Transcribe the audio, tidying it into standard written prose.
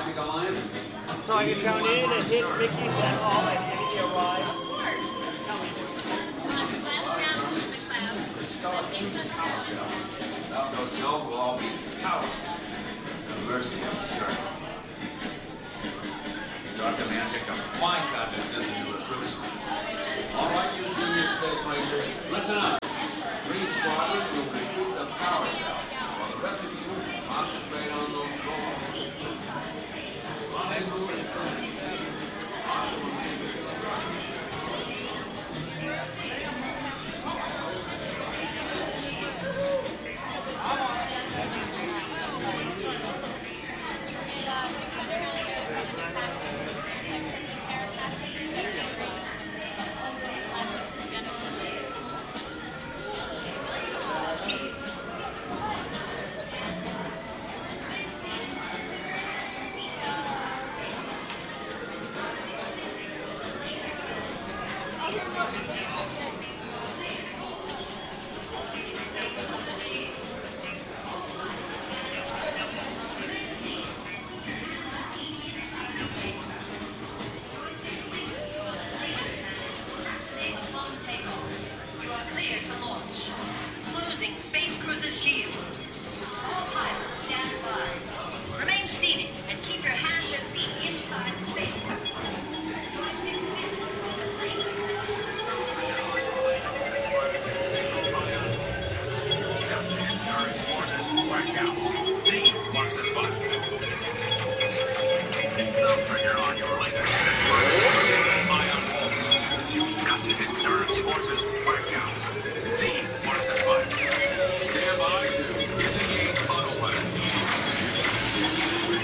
Galactic Alliance? So I can count in and hit Mickey's at all like Mickey arrived. The Star Fusion power cells. Without those cells, we'll all be powerless. No mercy, I'm sure. Star Command picked a fine time to send the new recruits. All right, you junior Space Rangers, listen up. Green Squadron will recruit the power cells, while the rest of you concentrate on those drones.